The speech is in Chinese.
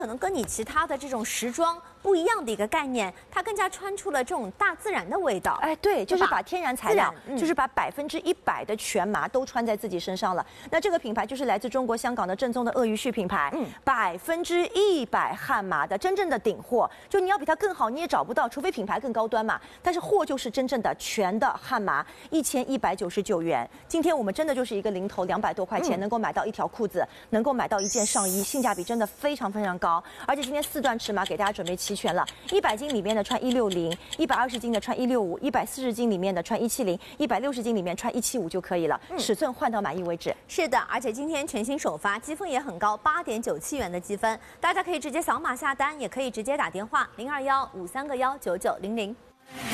可能跟你其他的这种时装不一样的一个概念，它更加穿出了这种大自然的味道。 哎，对，就是把天然材料，就是把100%的全麻都穿在自己身上了。那这个品牌就是来自中国香港的正宗的鳄鱼絮品牌，100%汉麻的真正的顶货。就你要比它更好，你也找不到，除非品牌更高端嘛。但是货就是真正的全的汉麻，1199元。今天我们真的就是一个零头200多块钱，能够买到一条裤子，能够买到一件上衣，性价比真的非常非常高。而且今天4段尺码给大家准备齐全了，100斤里面的穿160，120斤的穿165，140斤里面的穿170，160斤里面穿175就可以了，尺寸换到满意为止。 是的，而且今天全新首发，积分也很高，8.97元的积分，大家可以直接扫码下单，也可以直接打电话0215319900。